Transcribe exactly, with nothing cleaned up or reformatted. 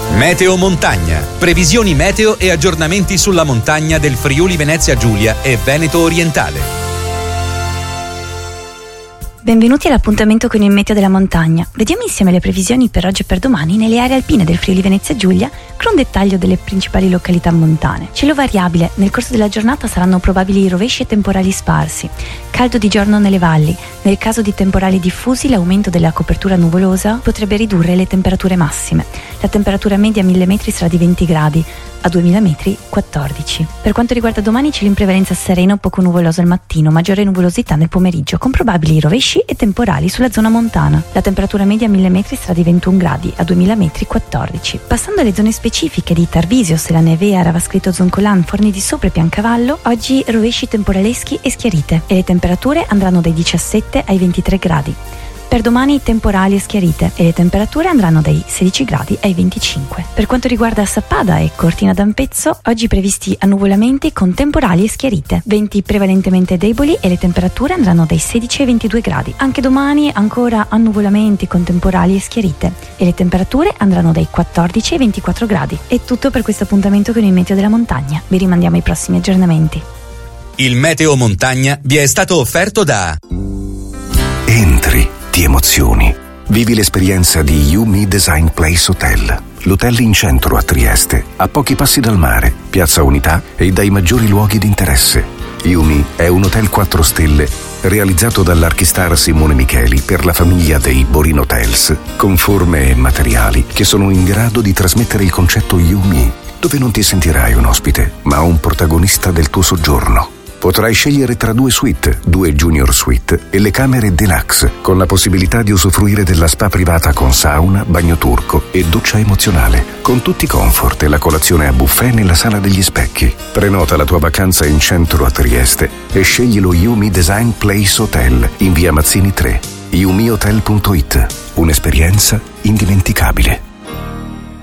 Meteo Montagna. Previsioni meteo e aggiornamenti sulla montagna del Friuli Venezia Giulia e Veneto Orientale. Benvenuti all'appuntamento con il Meteo della Montagna. Vediamo insieme le previsioni per oggi e per domani nelle aree alpine del Friuli Venezia Giulia con un dettaglio delle principali località montane. Cielo variabile, nel corso della giornata saranno probabili rovesci e temporali sparsi. Caldo di giorno nelle valli. Nel caso di temporali diffusi, l'aumento della copertura nuvolosa potrebbe ridurre le temperature massime. La temperatura media a mille metri sarà di venti gradi, a duemila metri quattordici. Per quanto riguarda domani, cielo in prevalenza sereno, poco nuvoloso al mattino, maggiore nuvolosità nel pomeriggio, con probabili rovesci e temporali sulla zona montana. La temperatura media a mille metri sarà di ventuno gradi, a duemila metri quattordici. Passando alle zone specifiche di Tarvisio, Sella Nevea, Ravascreto Zoncolan, Forni di Sopra e Piancavallo, oggi rovesci temporaleschi e schiarite e le temperature andranno dai diciassette ai ventitré gradi. Per domani temporali e schiarite e le temperature andranno dai sedici gradi ai venticinque. Per quanto riguarda Sappada e Cortina d'Ampezzo, oggi previsti annuvolamenti con temporali e schiarite, venti prevalentemente deboli e le temperature andranno dai sedici ai ventidue gradi. Anche domani ancora annuvolamenti con temporali e schiarite e le temperature andranno dai quattordici ai ventiquattro gradi. È tutto per questo appuntamento con il Meteo della Montagna. Vi rimandiamo ai prossimi aggiornamenti. Il Meteo Montagna vi è stato offerto da Entri, ti emozioni. Vivi l'esperienza di Yumi Design Place Hotel. L'hotel in centro a Trieste, a pochi passi dal mare, Piazza Unità e dai maggiori luoghi di interesse. Yumi è un hotel quattro stelle realizzato dall'archistar Simone Micheli per la famiglia dei Borin Hotels, con forme e materiali che sono in grado di trasmettere il concetto Yumi, dove non ti sentirai un ospite, ma un protagonista del tuo soggiorno. Potrai scegliere tra due suite, due junior suite e le camere deluxe, con la possibilità di usufruire della spa privata con sauna, bagno turco e doccia emozionale, con tutti i comfort e la colazione a buffet nella sala degli specchi. Prenota la tua vacanza in centro a Trieste e scegli lo Yumi Design Place Hotel in via Mazzini tre. yumi hotel punto it. Un'esperienza indimenticabile.